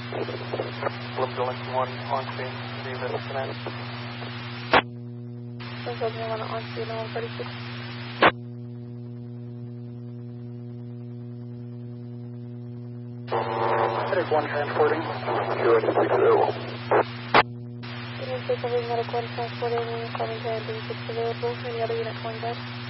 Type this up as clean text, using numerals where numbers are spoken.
Lincoln 1 on scene, David tonight. Lincoln 1 on scene, 136. Medic 1 transporting. Sure, 6 available. Unit 6 covering Medic 1 transporting, calling 6 available. Any other unit calling back?